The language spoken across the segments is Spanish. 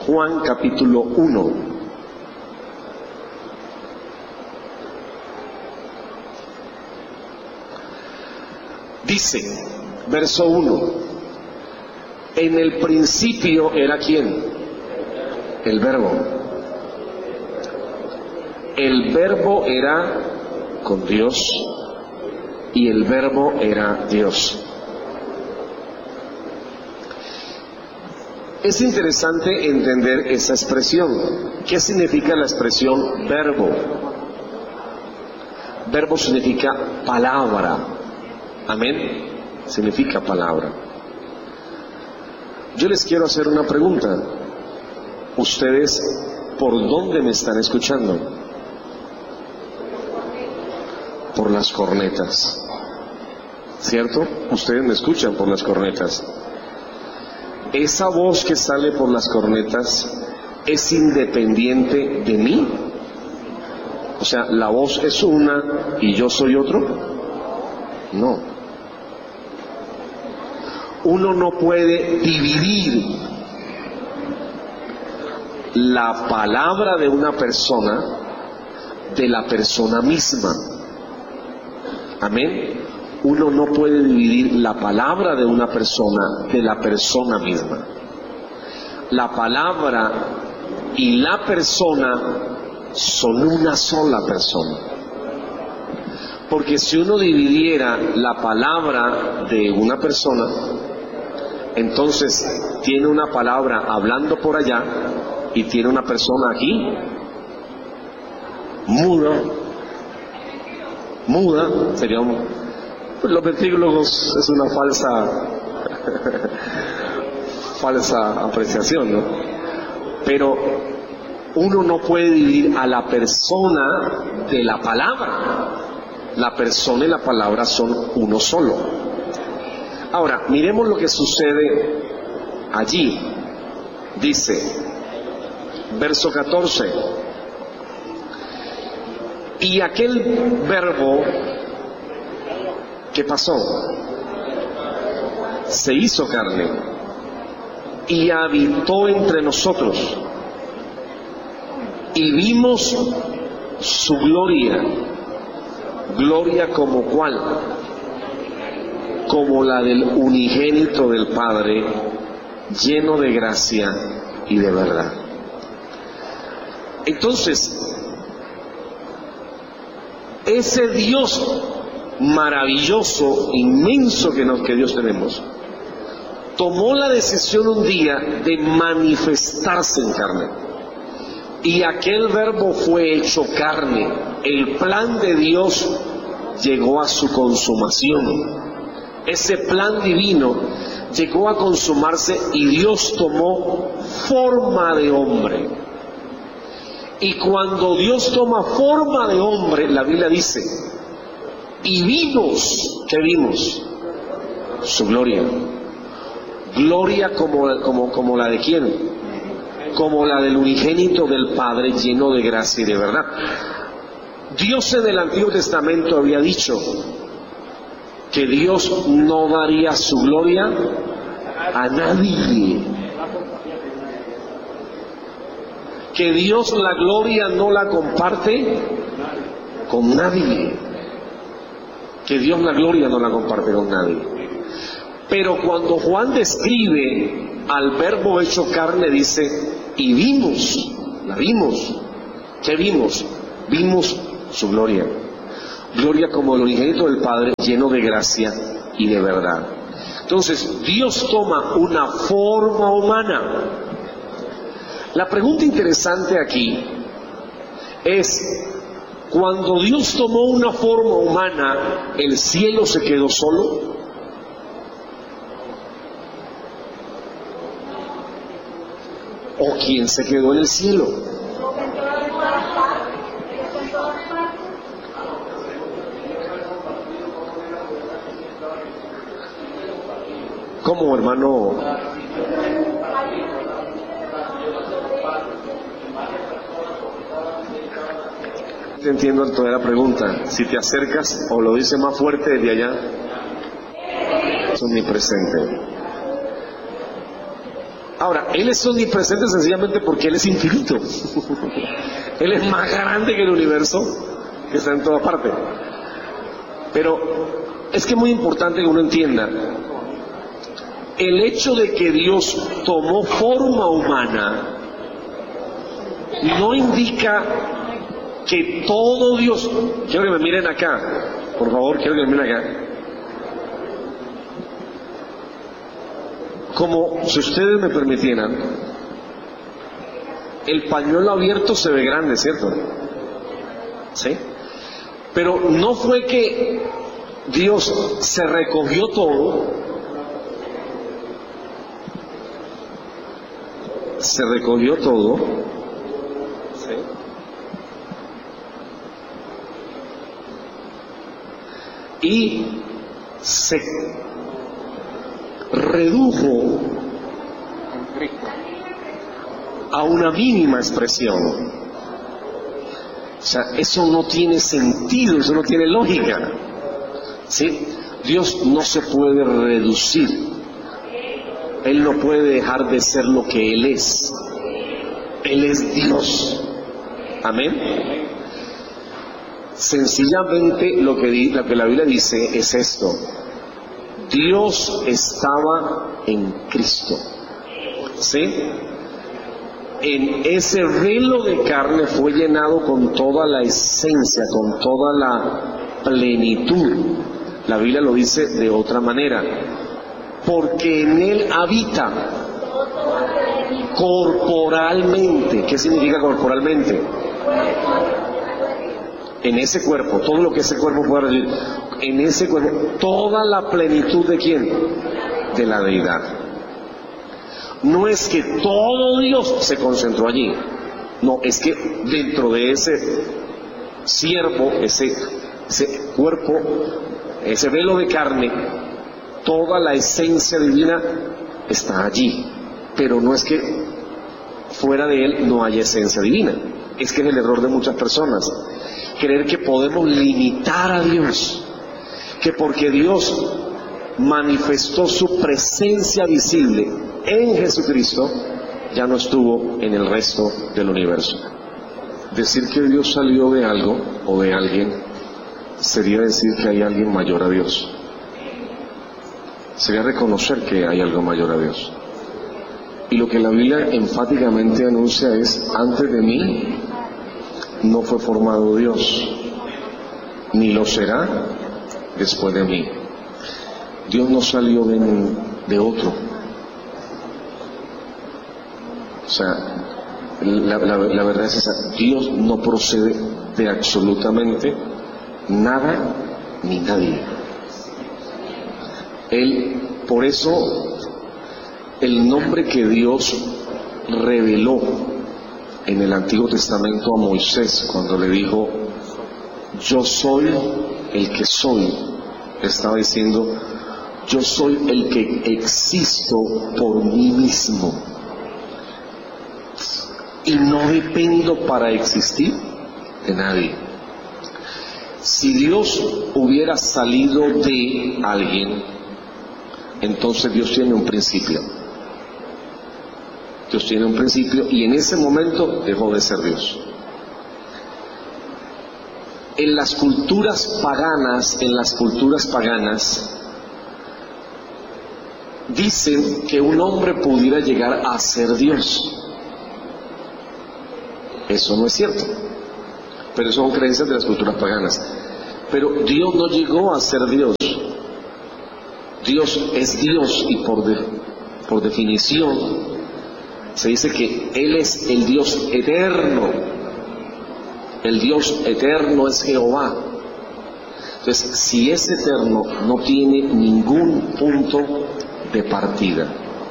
Juan capítulo 1. Dice, verso 1, en el principio era ¿quién? El Verbo. El Verbo era con Dios y el Verbo era Dios. Es interesante entender esa expresión. ¿Qué significa la expresión verbo? Verbo significa palabra. Amén. Significa palabra. Yo les quiero hacer una pregunta. ¿Ustedes por dónde me están escuchando? Por las cornetas. ¿Cierto? Ustedes me escuchan por las cornetas. ¿Esa voz que sale por las cornetas es independiente de mí? O sea, ¿la voz es una y yo soy otro? No. Uno no puede dividir la palabra de una persona de la persona misma. Amén. Uno no puede dividir la palabra de una persona de la persona misma. La palabra y la persona son una sola persona. Porque si uno dividiera la palabra de una persona, entonces tiene una palabra hablando por allá y tiene una persona aquí, muda, sería los ventrílogos es una falsa apreciación, ¿no? Pero uno no puede dividir a la persona de la palabra. La persona y la palabra son uno solo. Ahora, miremos lo que sucede allí. Dice, verso 14, y aquel verbo, ¿qué pasó? Se hizo carne y habitó entre nosotros y vimos su gloria. ¿Gloria como cuál? Como la del unigénito del Padre, lleno de gracia y de verdad. Entonces, ese Dios maravilloso, inmenso que Dios tenemos, tomó la decisión un día de manifestarse en carne. Y aquel verbo fue hecho carne. El plan de Dios llegó a su consumación. Ese plan divino llegó a consumarse y Dios tomó forma de hombre. Y cuando Dios toma forma de hombre, la Biblia dice, y vimos, ¿qué vimos? Su gloria. Gloria como la de ¿quién? Como la del unigénito del Padre, lleno de gracia y de verdad. Dios en el Antiguo Testamento había dicho que Dios no daría su gloria a nadie. Que Dios la gloria no la comparte con nadie. Que Dios la gloria no la comparte con nadie. Pero cuando Juan describe al verbo hecho carne, dice, y vimos, la vimos. ¿Qué vimos? Vimos su gloria. Gloria como el unigénito del Padre, lleno de gracia y de verdad. Entonces, Dios toma una forma humana. La pregunta interesante aquí es, cuando Dios tomó una forma humana, ¿el cielo se quedó solo? ¿O quién se quedó en el cielo? ¿Cómo, hermano? Te entiendo toda la pregunta. Si te acercas o lo dice más fuerte desde allá, es omnipresente. Ahora, Él es omnipresente sencillamente porque Él es infinito. Él es más grande que el universo, que está en toda parte. Pero es que es muy importante que uno entienda, el hecho de que Dios tomó forma humana no indica que todo Dios... Quiero que me miren acá, por favor, quiero que me miren acá. Como si ustedes me permitieran, el pañuelo abierto se ve grande, ¿cierto? ¿Sí? Pero no fue que Dios se recogió todo, ¿sí? Y se redujo a una mínima expresión. O sea, eso no tiene sentido, eso no tiene lógica, ¿sí? Dios no se puede reducir, Él no puede dejar de ser lo que Él es. Él es Dios. Amén. Sencillamente lo que la Biblia dice es esto: Dios estaba en Cristo, ¿sí? En ese velo de carne fue llenado con toda la esencia, con toda la plenitud. La Biblia lo dice de otra manera: porque en Él habita corporalmente. ¿Qué significa corporalmente? En ese cuerpo, todo lo que ese cuerpo pueda recibir, en ese cuerpo, toda la plenitud ¿de quién? De la deidad. No es que todo Dios se concentró allí, no, es que dentro de ese siervo, ese cuerpo, ese velo de carne, toda la esencia divina está allí. Pero no es que fuera de Él no haya esencia divina, es que es el error de muchas personas, creer que podemos limitar a Dios, que porque Dios manifestó su presencia visible en Jesucristo, ya no estuvo en el resto del universo. Decir que Dios salió de algo o de alguien sería decir que hay alguien mayor a Dios. Sería reconocer que hay algo mayor a Dios. Y lo que la Biblia enfáticamente anuncia es: antes de mí no fue formado Dios, ni lo será después de mí. Dios no salió de otro. O sea, la verdad es esa: Dios no procede de absolutamente nada ni nadie. Él, por eso, el nombre que Dios reveló en el Antiguo Testamento a Moisés, cuando le dijo: yo soy el que soy, estaba diciendo: yo soy el que existo por mí mismo y no dependo para existir de nadie. Si Dios hubiera salido de alguien, entonces Dios tiene un principio. Dios tiene un principio y en ese momento dejó de ser Dios. En las culturas paganas, dicen que un hombre pudiera llegar a ser Dios. Eso no es cierto, pero son creencias de las culturas paganas. Pero Dios no llegó a ser Dios. Dios es Dios y por definición se dice que Él es el Dios eterno. El Dios eterno es Jehová. Entonces, si es eterno, no tiene ningún punto de partida.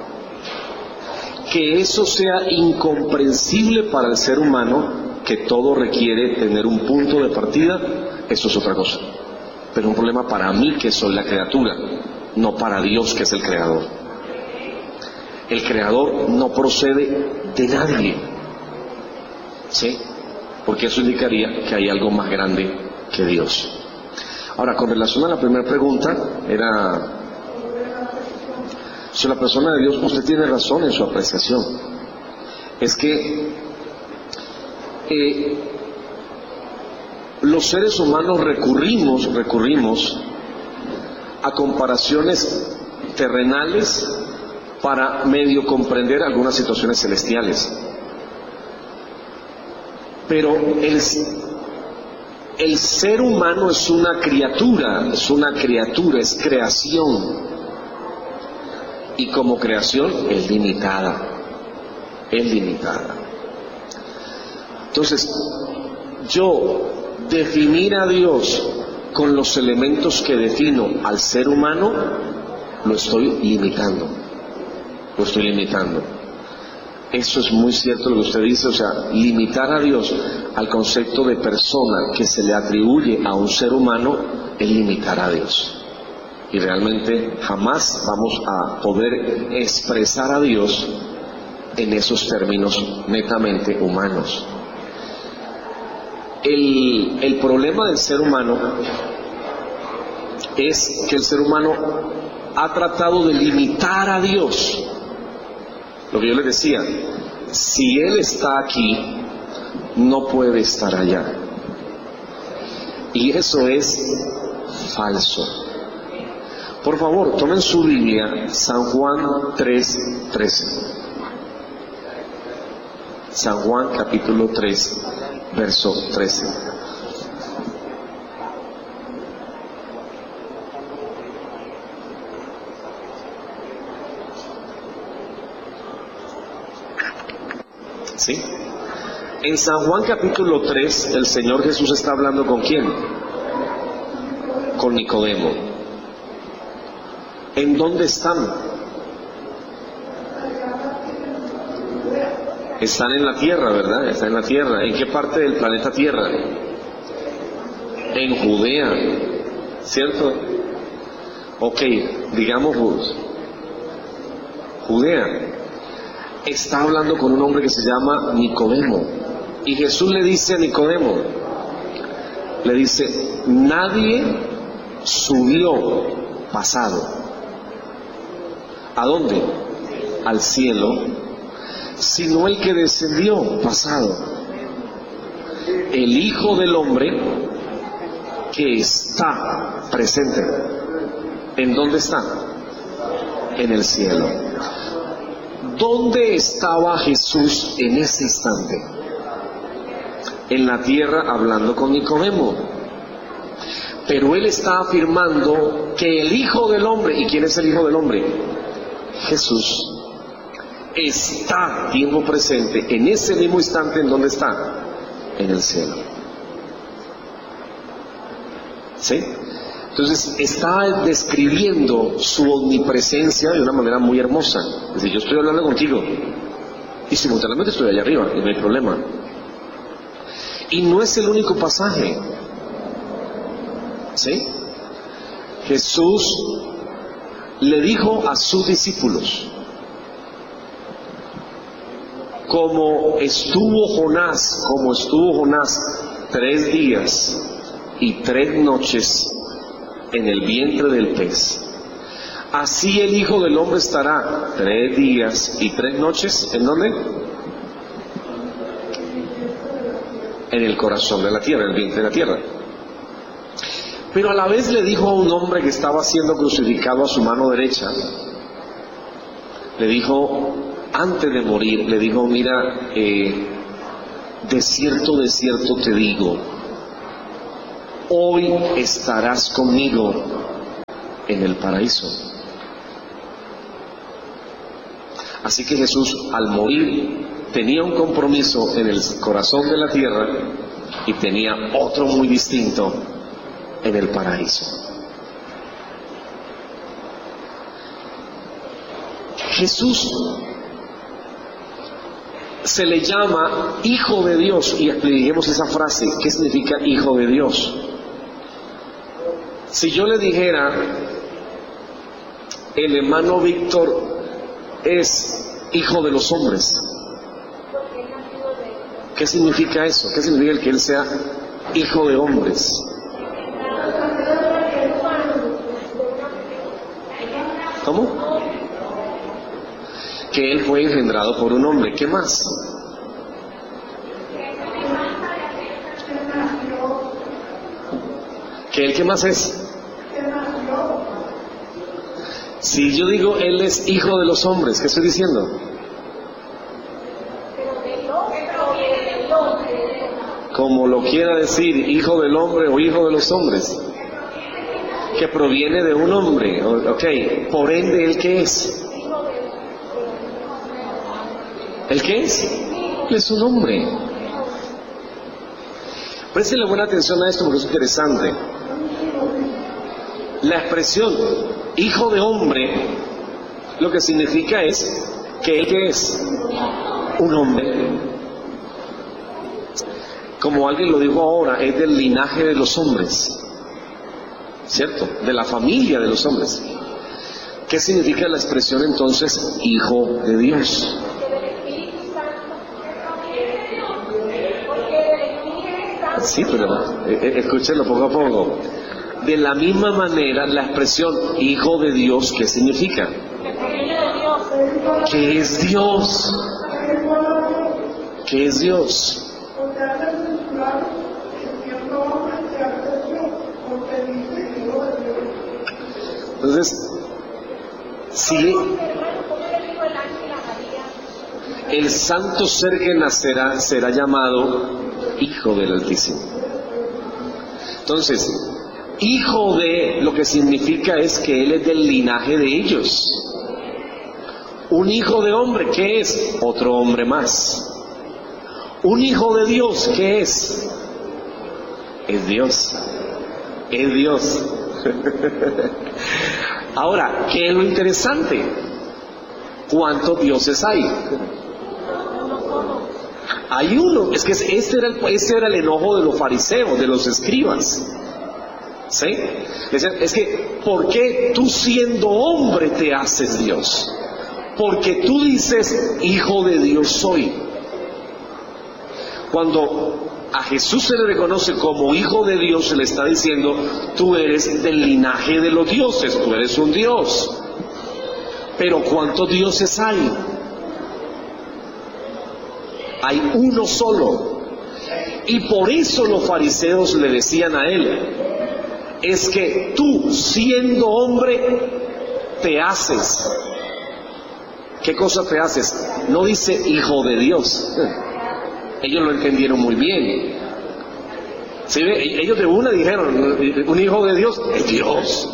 Que eso sea incomprensible para el ser humano, que todo requiere tener un punto de partida, eso es otra cosa. Pero un problema para mí, que soy la criatura, no para Dios, que es el creador. El creador no procede de nadie, ¿sí? Porque eso indicaría que hay algo más grande que Dios. Ahora, con relación a la primera pregunta, era Si la persona de Dios, usted tiene razón en su apreciación. Es que los seres humanos recurrimos a comparaciones terrenales para medio comprender algunas situaciones celestiales. Pero el ser humano es una criatura, es creación. Y como creación es limitada. Entonces, yo definir a Dios con los elementos que defino al ser humano, lo estoy limitando. Eso es muy cierto lo que usted dice, o sea, limitar a Dios al concepto de persona que se le atribuye a un ser humano es limitar a Dios. Y realmente jamás vamos a poder expresar a Dios en esos términos netamente humanos. El problema del ser humano es que el ser humano ha tratado de limitar a Dios. Lo que yo les decía, si Él está aquí, no puede estar allá. Y eso es falso. Por favor, tomen su Biblia, San Juan 3:13. San Juan capítulo 3, verso 13. ¿Sí? En San Juan capítulo 3, el Señor Jesús está hablando ¿con quién? Con Nicodemo. ¿En dónde están? Están en la tierra, ¿verdad? Están en la tierra. ¿En qué parte del planeta Tierra? En Judea, ¿cierto? Ok, digamos Judea. Está hablando con un hombre que se llama Nicodemo. Y Jesús le dice a Nicodemo, le dice, nadie subió pasado. ¿A dónde? Al cielo, sino el que descendió pasado, el Hijo del Hombre que está presente. ¿En dónde está? En el cielo. ¿Dónde estaba Jesús en ese instante? En la tierra hablando con Nicodemo. Pero él está afirmando que el Hijo del Hombre, ¿y quién es el Hijo del Hombre? Jesús. Está tiempo presente en ese mismo instante. ¿En dónde está? En el cielo. ¿Sí? Entonces está describiendo su omnipresencia de una manera muy hermosa. Es decir, yo estoy hablando contigo y simultáneamente estoy allá arriba y no hay problema. Y no es el único pasaje. ¿Sí? Jesús le dijo a sus discípulos, como estuvo Jonás 3 días y 3 noches en el vientre del pez, así el Hijo del Hombre estará 3 días y 3 noches, ¿en dónde? En el corazón de la tierra, en el vientre de la tierra. Pero a la vez le dijo a un hombre que estaba siendo crucificado a su mano derecha, le dijo, antes de morir, le dijo, mira, de cierto te digo, hoy estarás conmigo en el paraíso. Así que Jesús, al morir, tenía un compromiso en el corazón de la tierra y tenía otro muy distinto en el paraíso. Jesús se le llama Hijo de Dios, y expliquemos esa frase. ¿Qué significa Hijo de Dios? Si yo le dijera, el hermano Víctor es hijo de los hombres, ¿qué significa eso? ¿Qué significa el que él sea hijo de hombres? ¿Cómo? que Él fue engendrado por un hombre. ¿Qué más? ¿Que Él qué más es? Si yo digo Él es hijo de los hombres, ¿qué estoy diciendo? Como lo quiera decir, hijo del hombre o hijo de los hombres, que proviene de un hombre, ok, por ende, ¿Él qué es? ¿El qué es? Él es un hombre. Préstenle buena atención a esto porque es interesante. La expresión hijo de hombre lo que significa es que Él ¿qué es? Un hombre. Como alguien lo dijo ahora, es del linaje de los hombres, ¿cierto? De la familia de los hombres. ¿Qué significa la expresión entonces hijo de Dios? Sí, pero escúchenlo poco a poco. De la misma manera, la expresión hijo de Dios, ¿qué significa? ¿Qué es Dios? ¿Qué es Dios? Entonces, si el santo ser que nacerá será llamado Hijo del Altísimo. Entonces, hijo de, lo que significa es que Él es del linaje de ellos. Un hijo de hombre, ¿qué es? Otro hombre más. Un hijo de Dios, ¿qué es? Es Dios. Es Dios. Ahora, ¿qué es lo interesante? ¿Cuántos dioses hay? Hay uno. Es que este era el enojo de los fariseos, de los escribas. ¿Sí? Es que, ¿por qué tú siendo hombre te haces Dios? Porque tú dices, hijo de Dios soy. Cuando a Jesús se le reconoce como hijo de Dios, se le está diciendo, tú eres del linaje de los dioses, tú eres un Dios. Pero ¿cuántos dioses hay? Hay uno solo. Y por eso los fariseos le decían a él, es que tú siendo hombre te haces. ¿Qué cosa te haces? No dice hijo de Dios. Ellos lo entendieron muy bien. ¿Sí? Ellos de una dijeron, un hijo de Dios es Dios.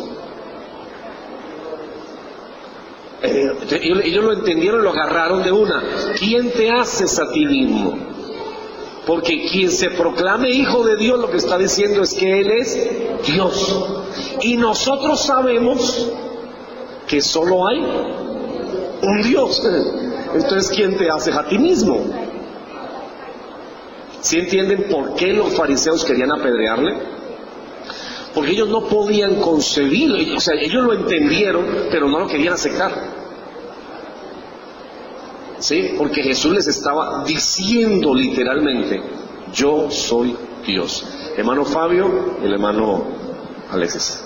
Ellos lo entendieron y lo agarraron de una. ¿Quién te haces a ti mismo? Porque quien se proclame hijo de Dios lo que está diciendo es que Él es Dios. Y nosotros sabemos que solo hay un Dios. Entonces, ¿quién te haces a ti mismo? ¿Sí entienden por qué los fariseos querían apedrearle? Porque ellos no podían concebirlo, o sea, ellos lo entendieron, pero no lo querían aceptar. ¿Sí? Porque Jesús les estaba diciendo literalmente, yo soy Dios. Hermano Fabio y el hermano Alexis.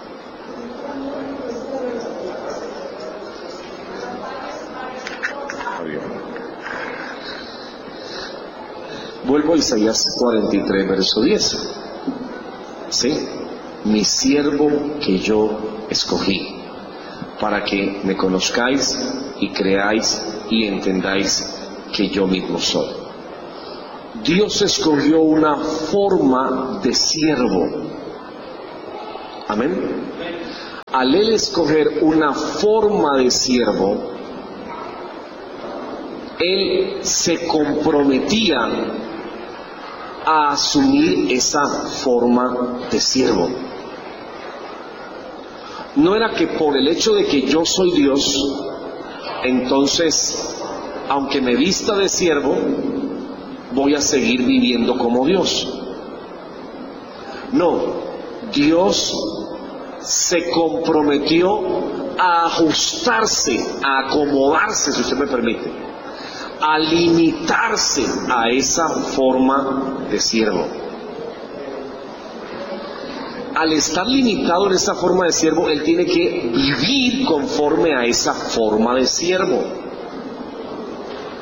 Vuelvo a Isaías 43, verso 10. ¿Sí? Mi siervo que yo escogí, para que me conozcáis y creáis y entendáis que yo mismo soy. Dios escogió una forma de siervo. Amén. Al Él escoger una forma de siervo, Él se comprometía a asumir esa forma de siervo. No era que por el hecho de que yo soy Dios, entonces, aunque me vista de siervo, voy a seguir viviendo como Dios. No, Dios se comprometió a ajustarse, a acomodarse, si usted me permite, a limitarse a esa forma de siervo. Al estar limitado en esa forma de siervo, él tiene que vivir conforme a esa forma de siervo.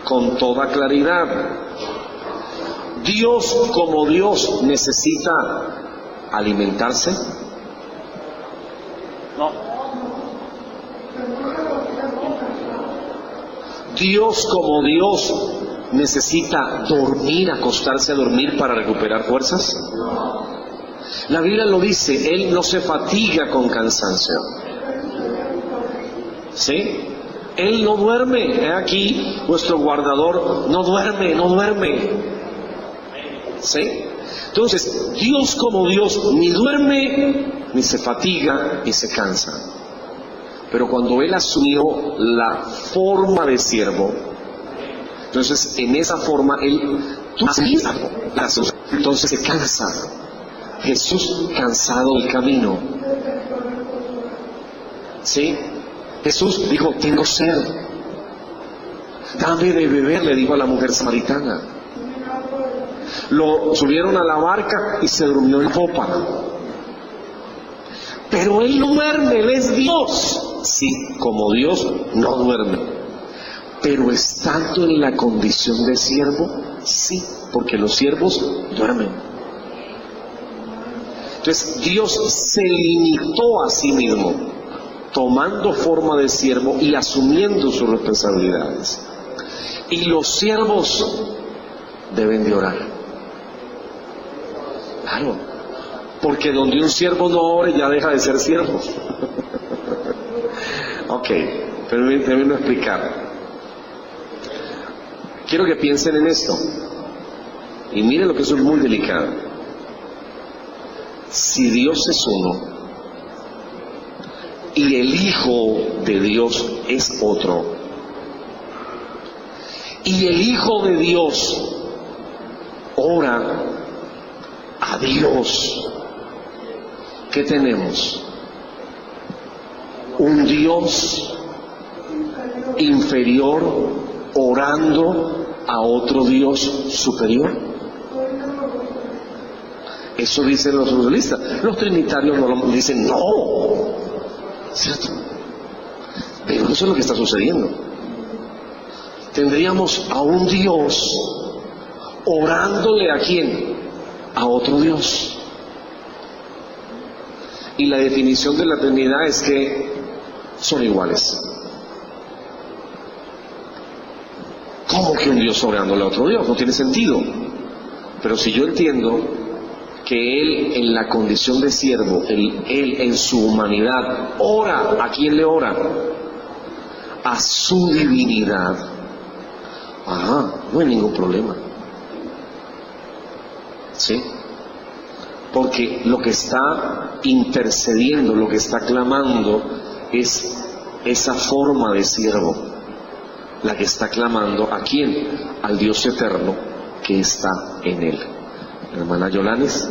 con toda claridad. Dios como Dios necesita alimentarse. No. Dios como Dios necesita dormir, acostarse a dormir para recuperar fuerzas. La Biblia lo dice, Él no se fatiga con cansancio. ¿Sí? Él no duerme. He aquí, vuestro guardador no duerme. ¿Sí? Entonces, Dios como Dios ni duerme, ni se fatiga, ni se cansa. Pero cuando Él asumió la forma de siervo, entonces en esa forma Él entonces se cansa. Jesús cansado del camino. ¿Sí? Jesús dijo, tengo sed. Dame de beber, le dijo a la mujer samaritana. Lo subieron a la barca y se durmió en popa. Pero Él no duerme, Él es Dios. Sí, como Dios no duerme. Pero estando en la condición de siervo, sí, porque los siervos duermen. Entonces Dios se limitó a sí mismo, tomando forma de siervo y asumiendo sus responsabilidades. Y los siervos deben de orar. Claro, porque donde un siervo no ore ya deja de ser siervo. Ok, permítanme explicar. Quiero que piensen en esto. Y miren lo que eso es muy delicado. Si Dios es uno y el Hijo de Dios es otro, y el Hijo de Dios ora a Dios, ¿qué tenemos? Un Dios inferior orando a otro Dios superior. Eso dicen los socialistas. Los trinitarios no lo dicen, no, ¿cierto? Pero eso es lo que está sucediendo. Tendríamos a un Dios orándole ¿a quién? A otro Dios. Y la definición de la Trinidad es que son iguales. ¿Cómo que un Dios orándole a otro Dios? No tiene sentido. Pero si yo entiendo que Él en la condición de siervo, Él en su humanidad ora, ¿a quién le ora? A su divinidad. No hay ningún problema. ¿Sí? Porque lo que está intercediendo, lo que está clamando es esa forma de siervo, la que está clamando ¿a quién? Al Dios eterno que está en Él. Hermana Yolanes,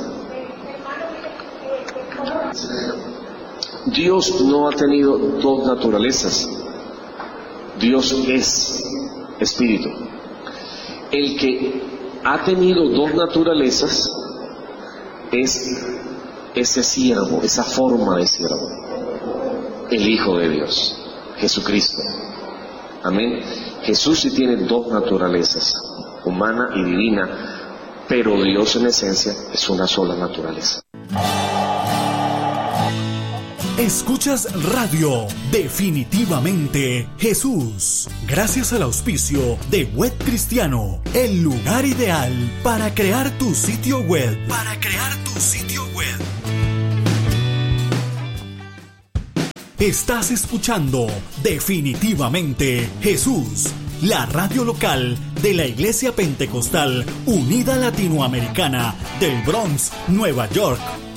Dios no ha tenido dos naturalezas. Dios es espíritu. El que ha tenido dos naturalezas es ese siervo, esa forma de siervo, el Hijo de Dios, Jesucristo. Amén. Jesús sí tiene dos naturalezas, humana y divina, pero Dios en esencia es una sola naturaleza. Escuchas Radio Definitivamente Jesús, gracias al auspicio de Web Cristiano, el lugar ideal para crear tu sitio web. Estás escuchando Definitivamente Jesús, la radio local de la Iglesia Pentecostal Unida Latinoamericana del Bronx, Nueva York.